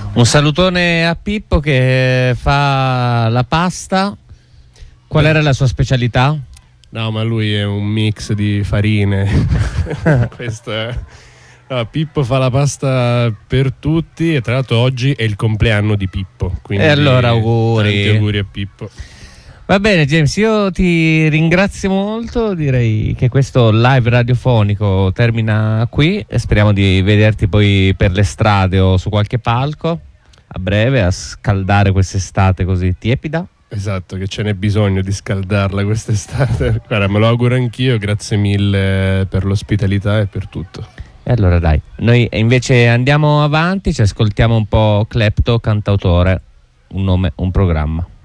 Un salutone a Pippo che fa la pasta. Qual era la sua specialità? No, ma lui è un mix di farine. Questo è... No, Pippo fa la pasta per tutti e tra l'altro oggi è il compleanno di Pippo. Quindi e allora auguri. Tanti auguri a Pippo. Va bene James, io ti ringrazio molto, direi che questo live radiofonico termina qui e speriamo di vederti poi per le strade o su qualche palco a breve a scaldare quest'estate così tiepida. Esatto, che ce n'è bisogno di scaldarla quest'estate. Guarda, me lo auguro anch'io, grazie mille per l'ospitalità e per tutto. E allora dai, noi invece andiamo avanti, ci ascoltiamo un po' Klepto, cantautore, un nome, un programma.